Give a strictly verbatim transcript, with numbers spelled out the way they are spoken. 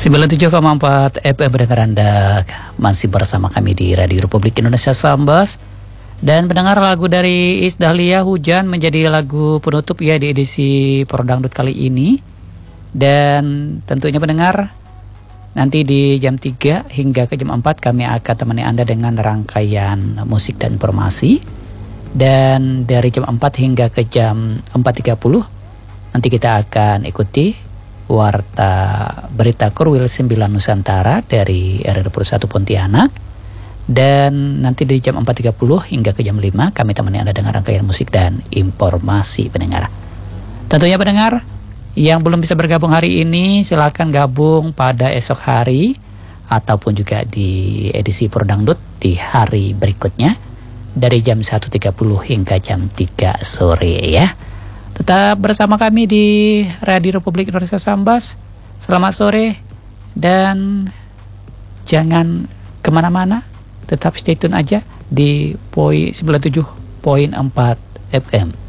sembilan puluh tujuh koma empat F M pendengar Anda masih bersama kami di Radio Republik Indonesia Sambas. Dan pendengar, lagu dari Iis Dahlia Hujan menjadi lagu penutup ya di edisi Prodangdut kali ini. Dan tentunya pendengar, nanti di jam tiga hingga ke jam empat kami akan temani Anda dengan rangkaian musik dan informasi. Dan dari jam empat hingga ke jam empat tiga puluh nanti kita akan ikuti Warta Berita Korwil sembilan Nusantara dari R R Pura satu Pontianak. Dan nanti di jam empat tiga puluh hingga ke jam lima kami temani Anda dengan rangkaian musik dan informasi pendengar. Tentunya pendengar yang belum bisa bergabung hari ini, silakan gabung pada esok hari ataupun juga di edisi Prodangdut di hari berikutnya dari jam satu tiga puluh hingga jam tiga sore ya. Tetap bersama kami di Radio Republik Indonesia Sambas. Selamat sore dan jangan kemana-mana. Tetap stay tune aja di sembilan puluh tujuh koma empat F M.